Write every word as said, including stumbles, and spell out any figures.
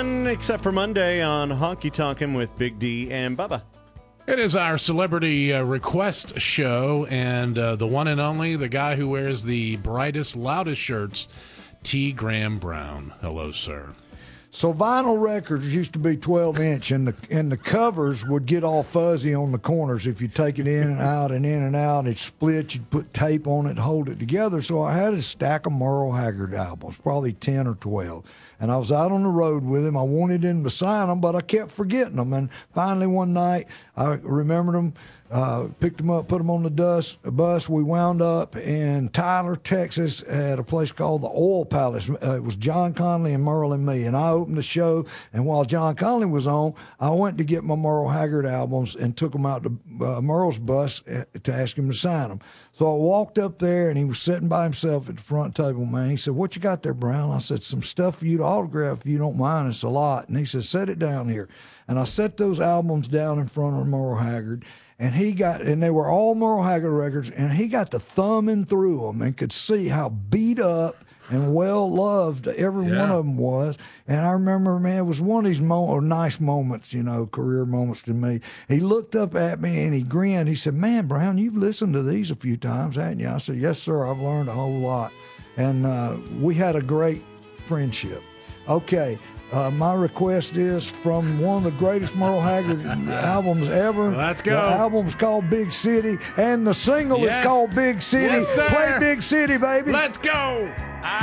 fun, except for Monday on Honky Tonkin' with Big D and Bubba. It is our celebrity uh, request show, and uh, the one and only, the guy who wears the brightest, loudest shirts, T. Graham Brown. Hello, sir. So vinyl records used to be twelve inch, and the and the covers would get all fuzzy on the corners if you take it in and out and in and out. It'd split. You'd put tape on it to hold it together. So I had a stack of Merle Haggard albums, probably ten or twelve. And I was out on the road with him. I wanted him to sign them, but I kept forgetting them. And finally one night, I remembered them. Uh, picked them up, put them on the dust, bus. We wound up in Tyler, Texas, at a place called the Oil Palace. Uh, it was John Conley and Merle and me. And I opened the show, and while John Conley was on, I went to get my Merle Haggard albums and took them out to uh, Merle's bus to ask him to sign them. So I walked up there, and he was sitting by himself at the front table, man. He said, "What you got there, Brown?" I said, "Some stuff for you to autograph if you don't mind. It's a lot." And he said, "Set it down here." And I set those albums down in front of Merle Haggard. And he got, and they were all Merle Haggard records, and he got to thumbing through them and could see how beat up and well loved every yeah. one of them was. And I remember, man, it was one of these mo- nice moments, you know, career moments to me. He looked up at me and he grinned. He said, "Man, Brown, you've listened to these a few times, haven't you?" I said, "Yes, sir. I've learned a whole lot." And uh, we had a great friendship. Okay. Uh, my request is from one of the greatest Merle Haggard albums ever. Let's go. The album's called Big City, and the single yes. is called Big City. Yes, sir. Play Big City, baby. Let's go. I